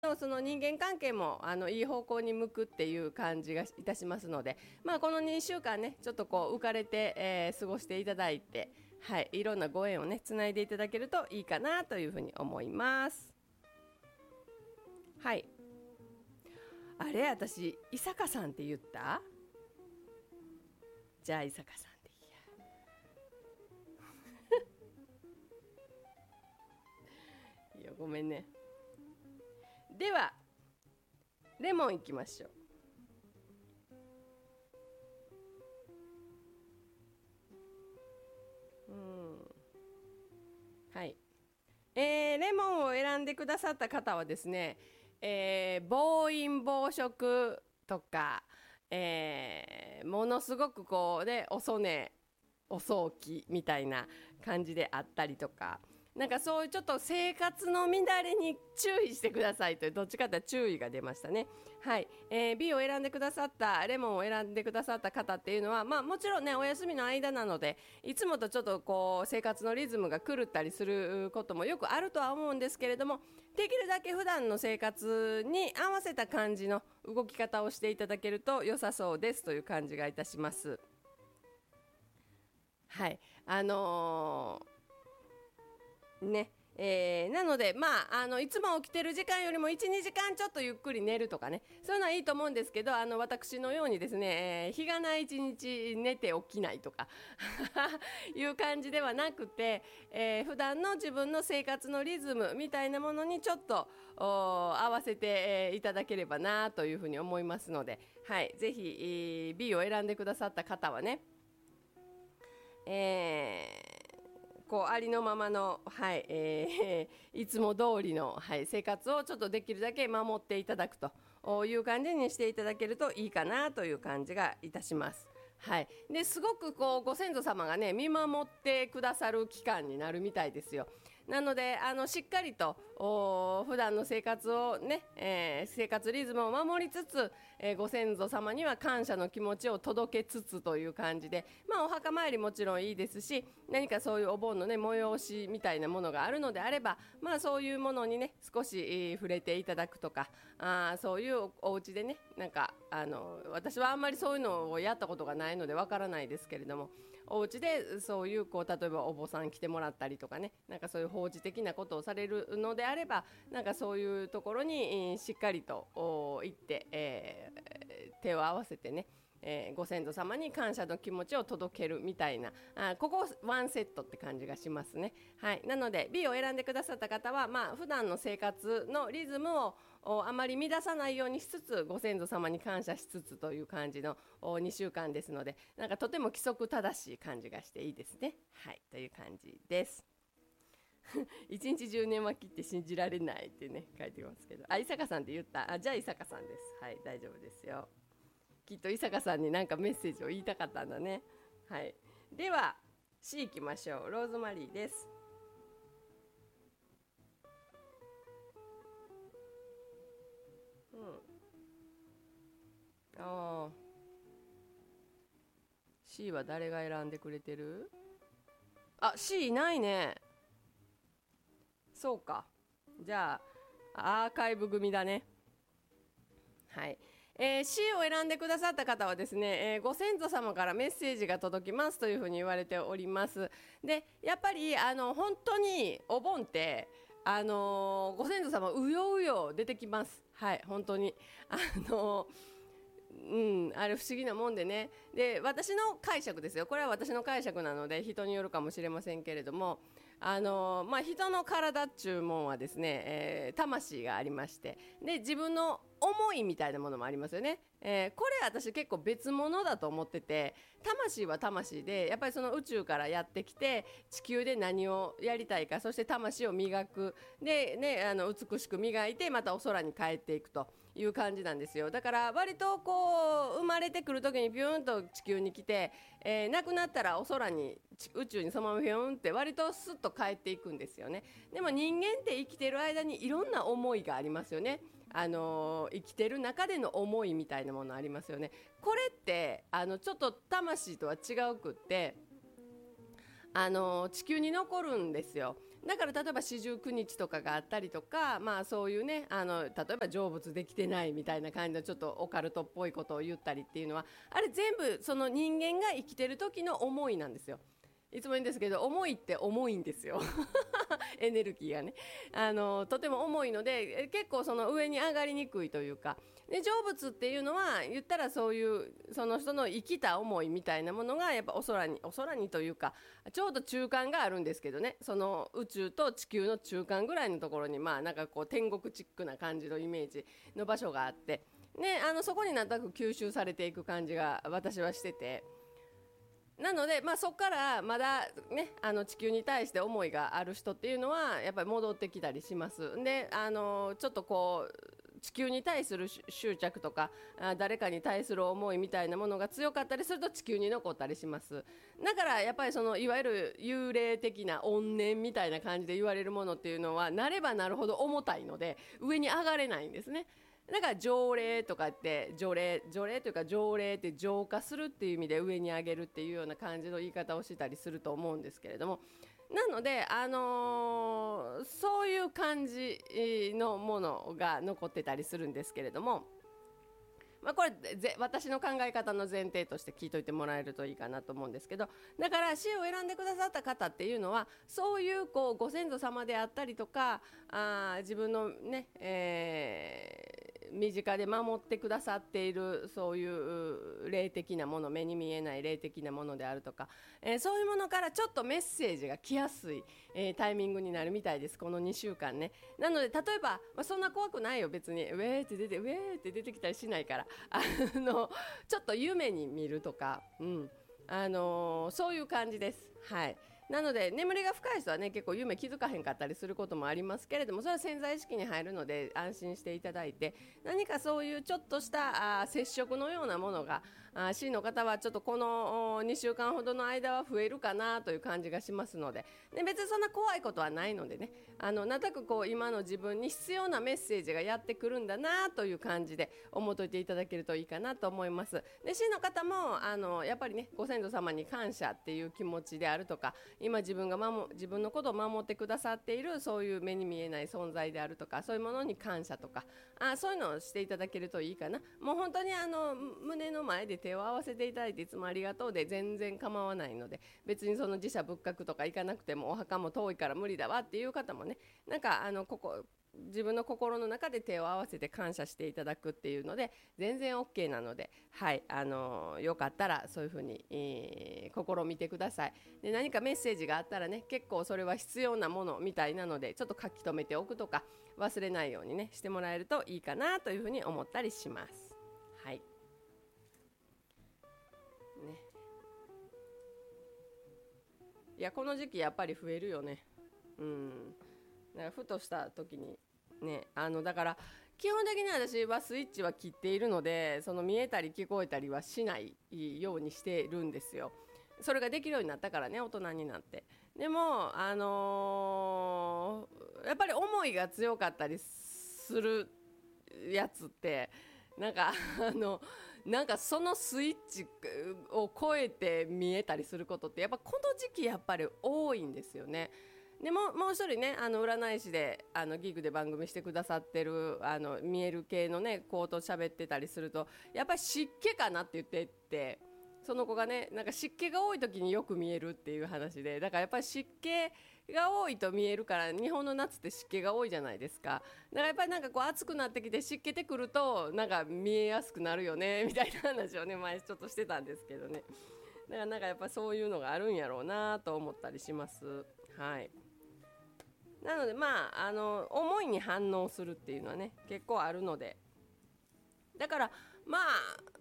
のその人間関係もいい方向に向くっていう感じがいたしますので、この2週間ねちょっとこう浮かれて、過ごしていただいて、はい、いろんなご縁をねつないでいただけるといいかなというふうに思います。はい、あれ私伊坂さんって言った？じゃあ伊坂さんでいいや。いやごめんね。ではレモンいきましょう。うん、はい、レモンを選んでくださった方はですね、暴飲暴食とか、ものすごくこうねおそねお早期みたいな感じであったりとか、なんかそういうちょっと生活の乱れに注意してくださいという、どっちかというと注意が出ましたね。はい、B を選んでくださった、レモンを選んでくださった方っていうのは、もちろんねお休みの間なのでいつもとちょっとこう生活のリズムが狂ったりすることもよくあるとは思うんですけれども、できるだけ普段の生活に合わせた感じの動き方をしていただけると良さそうですという感じがいたします。はい、ね、なので、いつも起きてる時間よりも1、2時間ちょっとゆっくり寝るとかね、そういうのはいいと思うんですけど、私のようにですね、日がない1日寝て起きないとかいう感じではなくて、普段の自分の生活のリズムみたいなものにちょっと合わせて、いただければなというふうに思いますので、はい、ぜひ、B を選んでくださった方はね、こうありのままの、はい、いつも通りの、はい、生活をちょっとできるだけ守っていただくという感じにしていただけるといいかなという感じがいたします。はい、ですごくこうご先祖様がね見守ってくださる期間になるみたいですよ。なのでしっかりと普段の生活をね、生活リズムを守りつつ、ご先祖様には感謝の気持ちを届けつつという感じで、お墓参りもちろんいいですし、何かそういうお盆のね催しみたいなものがあるのであれば、そういうものにね少し、触れていただくとか、そういうお家でね、なんか私はあんまりそういうのをやったことがないのでわからないですけれども、お家でそういうこう例えばお坊さん来てもらったりとかね、なんかそういう法事的なことをされるのであれば、なんかそういうところにしっかりと行って、手を合わせてね、ご先祖様に感謝の気持ちを届けるみたいな、ここワンセットって感じがしますね。はい、なので B を選んでくださった方は、普段の生活のリズムをあまり乱さないようにしつつ、ご先祖様に感謝しつつという感じの2週間ですので、なんかとても規則正しい感じがしていいですね。はい、という感じです。一日10年は切って信じられないってね書いてますけど、伊坂さんって言った。じゃあ伊坂さんです。はい、大丈夫ですよ。きっと伊坂さんに何かメッセージを言いたかったんだね。はい、では C いきましょう。ローズマリーです。うん、ああ、 C は誰が選んでくれてる？C いないね。そうか。じゃあアーカイブ組だね。はい、C を選んでくださった方はですね、ご先祖様からメッセージが届きますというふうに言われております。でやっぱり本当にお盆ってご先祖様うようよ出てきます。はい、本当にあのあれ不思議なもんでね。で私の解釈ですよ、これは私の解釈なので人によるかもしれませんけれども、人の体っちゅうもんはですね、魂がありまして、で自分の思いみたいなものもありますよね。これ私結構別物だと思ってて、魂は魂でやっぱりその宇宙からやってきて地球で何をやりたいか、そして魂を磨くで、ね、美しく磨いてまたお空に帰っていくという感じなんですよ。だから割とこう生まれてくる時にビューンと地球に来て、亡くなったらお空に宇宙にそのままビューンって割とスッと帰っていくんですよね。でも人間って生きてる間にいろんな思いがありますよね。生きてる中での思いみたいなものありますよね。これってちょっと魂とは違うくって地球に残るんですよ。 だから例えば四十九日とかがあったりとか、まあそういうね、例えば成仏できてないみたいな感じのちょっとオカルトっぽいことを言ったりっていうのは、あれ全部その人間が生きてる時の思いなんですよ。いつも言うんですけど、思いって重いんですよ。エネルギーがね、とても重いので、結構その上に上がりにくいというか、で成仏っていうのは言ったらそういうその人の生きた思いみたいなものがやっぱお空にというか、ちょうど中間があるんですけどね、その宇宙と地球の中間ぐらいのところに、まあなんかこう天国チックな感じのイメージの場所があって、ね、そこになんとなく吸収されていく感じが私はしてて、なので、まあ、そこからまだ、ね、地球に対して思いがある人っていうのはやっぱり戻ってきたりします。で、ちょっとこう地球に対する執着とか、誰かに対する思いみたいなものが強かったりすると地球に残ったりします。だからやっぱりそのいわゆる幽霊的な怨念みたいな感じで言われるものっていうのは、なればなるほど重たいので上に上がれないんですね。だから条例とかって除霊というか条例って浄化するっていう意味で上に上げるっていうような感じの言い方をしたりすると思うんですけれども、なので、そういう感じのものが残ってたりするんですけれども、まあ、これ私の考え方の前提として聞いといてもらえるといいかなと思うんですけど、だから死を選んでくださった方っていうのはそういうこうご先祖様であったりとか、自分のね、身近で守ってくださっているそういう霊的なもの、目に見えない霊的なものであるとか、そういうものからちょっとメッセージが来やすい、タイミングになるみたいです、この2週間ね。なので例えば、まあ、そんな怖くないよ別に、ウェーって出てきたりしないから、ちょっと夢に見るとか、そういう感じです。はい。なので眠りが深い人はね、結構夢気づかへんかったりすることもありますけれども、それは潜在意識に入るので安心していただいて、何かそういうちょっとした接触のようなものがC の方はちょっとこの2週間ほどの間は増えるかなという感じがしますので、別にそんな怖いことはないのでね、なんとなくこう今の自分に必要なメッセージがやってくるんだなという感じで思っといていただけるといいかなと思います。で C の方もやっぱりね、ご先祖様に感謝っていう気持ちであるとか、今自分のことを守ってくださっているそういう目に見えない存在であるとか、そういうものに感謝とか、そういうのをしていただけるといいかな。もう本当に胸の前で手を合わせていただいていつもありがとうで全然構わないので、別にその寺社仏閣とか行かなくても、お墓も遠いから無理だわっていう方もね、なんか自分の心の中で手を合わせて感謝していただくっていうので全然 OK なので、はい、よかったらそういうふうに、試みてください。で何かメッセージがあったらね、結構それは必要なものみたいなので、ちょっと書き留めておくとか忘れないようにねしてもらえるといいかなというふうに思ったりします。はいね、いやこの時期やっぱり増えるよね。だからふとした時にね、だから基本的に私はスイッチは切っているので、その見えたり聞こえたりはしないようにしてるんですよ。それができるようになったからね、大人になって。でもやっぱり思いが強かったりするやつって、なんかなんかそのスイッチを超えて見えたりすることってやっぱこの時期やっぱり多いんですよね。でもう一人ね、占い師でギグで番組してくださってる見える系のね子と喋ってたりすると、やっぱり湿気かなって言ってって、その子がね、なんか湿気が多い時によく見えるっていう話で、だからやっぱり湿気が多いと見えるから、日本の夏って湿気が多いじゃないですか。だからやっぱりなんかこう暑くなってきて湿気てくるとなんか見えやすくなるよねみたいな話をね前ちょっとしてたんですけどね。だからなんかやっぱそういうのがあるんやろうなと思ったりします。はい。なのでまあ思いに反応するっていうのはね結構あるので、だからまあ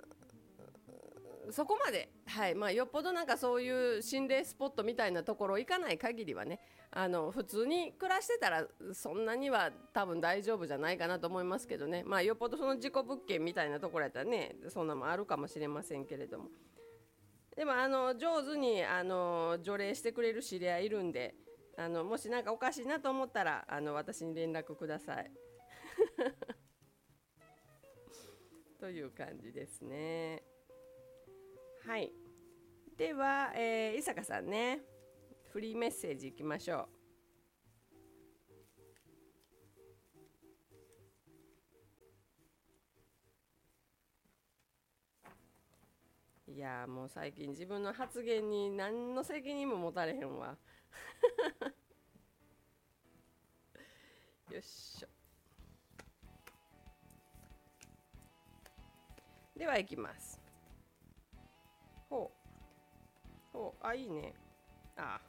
そこまで、はいまあ、よっぽどなんかそういう心霊スポットみたいなところ行かない限りはね、普通に暮らしてたらそんなには多分大丈夫じゃないかなと思いますけどね。まあよっぽどその事故物件みたいなところやったらね、そんなもあるかもしれませんけれども、でも上手に除霊してくれる知り合いいるんで、もしなんかおかしいなと思ったら私に連絡くださいという感じですね。はい。では、伊坂さんね、フリーメッセージいきましょう。 いやもう最近自分の発言に何の責任も持たれへんわ。よっしょ。ではいきます。ほうほう、あ、いいね。あ、